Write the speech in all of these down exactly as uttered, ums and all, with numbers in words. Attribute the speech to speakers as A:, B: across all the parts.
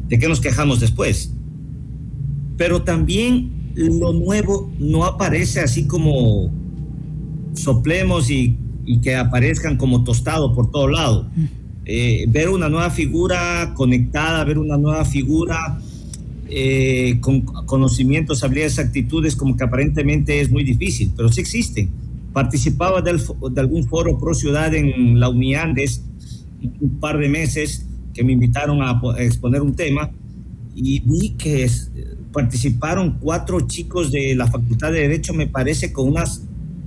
A: ¿De qué nos quejamos después? Pero también lo nuevo no aparece así como soplemos y, y que aparezcan como tostado por todo lado. Eh, ver una nueva figura conectada, ver una nueva figura eh, con conocimientos, habilidades, actitudes, como que aparentemente es muy difícil, pero sí existen. Participaba del, de algún foro pro ciudad en la UNIANDES un par de meses que me invitaron a exponer un tema y vi que es, participaron cuatro chicos de la Facultad de Derecho, me parece, con unas...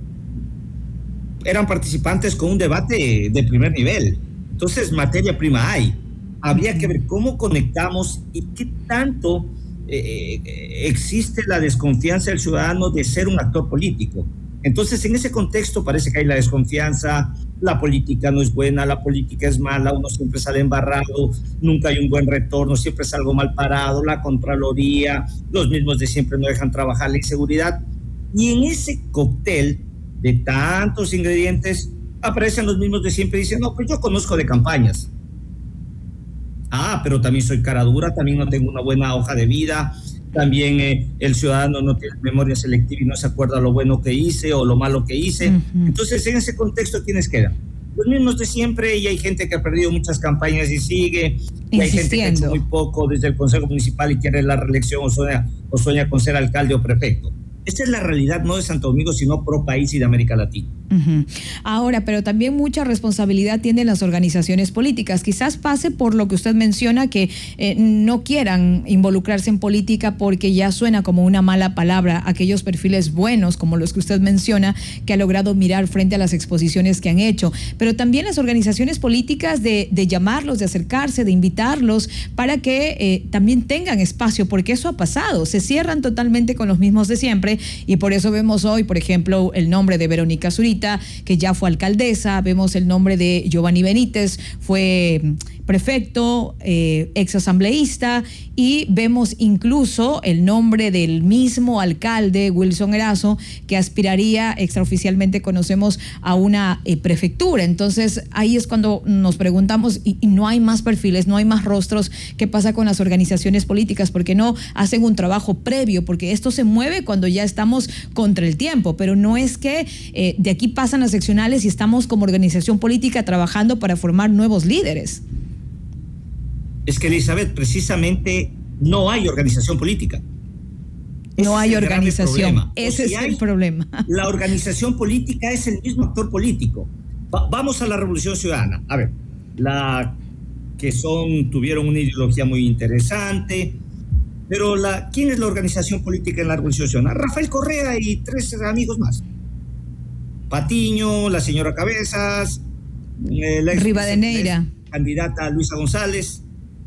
A: eran participantes con un debate de primer nivel. Entonces, materia prima hay. Habría que ver cómo conectamos y qué tanto eh, existe la desconfianza del ciudadano de ser un actor político. Entonces, en ese contexto parece que hay la desconfianza, la política no es buena, la política es mala, uno siempre sale embarrado, nunca hay un buen retorno, siempre es algo mal parado, la Contraloría, los mismos de siempre no dejan trabajar, la inseguridad. Y en ese cóctel de tantos ingredientes aparecen los mismos de siempre diciendo, no, pues yo conozco de campañas. Ah, pero también soy cara dura, también no tengo una buena hoja de vida, también eh, el ciudadano no tiene memoria selectiva y no se acuerda lo bueno que hice o lo malo que hice. Uh-huh. Entonces, en ese contexto, ¿quiénes quedan? Los mismos de siempre, y hay gente que ha perdido muchas campañas y sigue, y hay gente que ha hecho muy poco desde el Consejo Municipal y quiere la reelección o sueña, o sueña con ser alcalde o prefecto. Esta es la realidad no de Santo Domingo, sino pro país y de América Latina.
B: Uh-huh. Ahora, pero también mucha responsabilidad tienen las organizaciones políticas. Quizás pase por lo que usted menciona, que eh, no quieran involucrarse en política porque ya suena como una mala palabra aquellos perfiles buenos, como los que usted menciona, que ha logrado mirar frente a las exposiciones que han hecho. Pero también las organizaciones políticas de, de llamarlos, de acercarse, de invitarlos para que eh, también tengan espacio, porque eso ha pasado. Se cierran totalmente con los mismos de siempre. Y por eso vemos hoy, por ejemplo, el nombre de Verónica Zurita, que ya fue alcaldesa, vemos el nombre de Giovanni Benítez, fue prefecto, eh, ex asambleísta, y vemos incluso el nombre del mismo alcalde, Wilson Erazo, que aspiraría, extraoficialmente conocemos, a una eh, prefectura. Entonces ahí es cuando nos preguntamos, y, y no hay más perfiles, no hay más rostros. ¿Qué pasa con las organizaciones políticas? ¿Por qué no hacen un trabajo previo? Porque esto se mueve cuando ya estamos contra el tiempo, pero no es que eh, de aquí pasan las seccionales y estamos como organización política trabajando para formar nuevos líderes.
A: Es que, Elizabeth, precisamente no hay organización política.
B: No hay organización. Ese es el problema.
A: La organización política es el mismo actor político. Va, vamos a la Revolución Ciudadana. A ver, la que son, tuvieron una ideología muy interesante, pero la, ¿quién es la organización política en la Revolución Ciudadana? Rafael Correa y tres amigos más. Patiño, la señora Cabezas, la
B: Rivadeneira,
A: candidata Luisa González.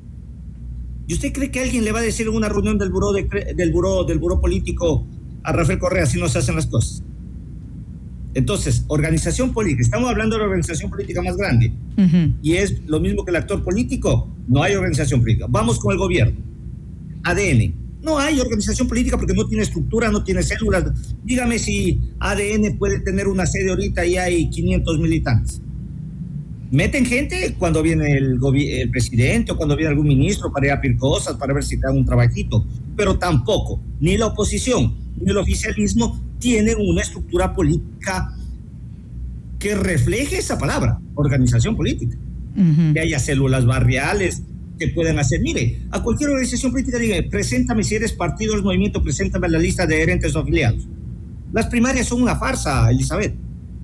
A: ¿Y usted cree que alguien le va a decir en una reunión del buró, de, del buró, del buró político a Rafael Correa si no se hacen las cosas? Entonces, organización política, estamos hablando de la organización política más grande, uh-huh. y es lo mismo que el actor político, no hay organización política. Vamos con el gobierno. A D N, no hay organización política porque no tiene estructura, no tiene células. Dígame si A D N puede tener una sede ahorita y hay quinientos militantes. Meten gente cuando viene el, el presidente o cuando viene algún ministro para ir a pedir cosas, para ver si te dan un trabajito, pero tampoco, ni la oposición, ni el oficialismo tienen una estructura política que refleje esa palabra, organización política. Uh-huh. Que haya células barriales que puedan hacer, mire, a cualquier organización política diga, preséntame si eres partido del movimiento, preséntame la lista de gerentes o afiliados. Las primarias son una farsa, Elizabeth.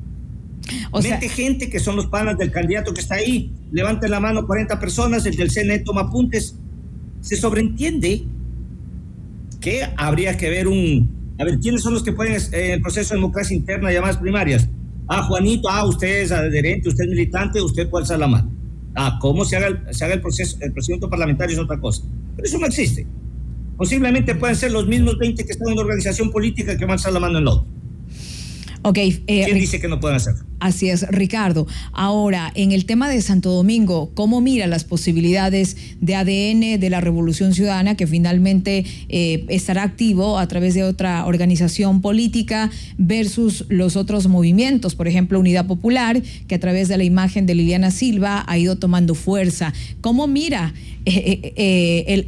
A: O Mete sea, gente que son los panas del candidato que está ahí, levanten la mano cuarenta personas, el del C N E toma apuntes. Se sobreentiende que habría que ver un, a ver, ¿quiénes son los que pueden en eh, el proceso de democracia interna llamadas primarias? Ah, Juanito, ah, usted es adherente, usted es militante, usted puede alzar la mano. Ah, ¿cómo se haga el, se haga el proceso, el procedimiento parlamentario es otra cosa? Pero eso no existe. Posiblemente pueden ser los mismos veinte que están en una organización política que van a alzar la mano en la otra.
B: Okay, eh,
A: ¿Quién dice que no pueden hacerlo?
B: Así es, Ricardo. Ahora, en el tema de Santo Domingo, ¿cómo mira las posibilidades de A D N de la Revolución Ciudadana, que finalmente eh, estará activo a través de otra organización política, versus los otros movimientos? Por ejemplo, Unidad Popular, que a través de la imagen de Liliana Silva ha ido tomando fuerza. ¿Cómo mira eh, eh, eh, el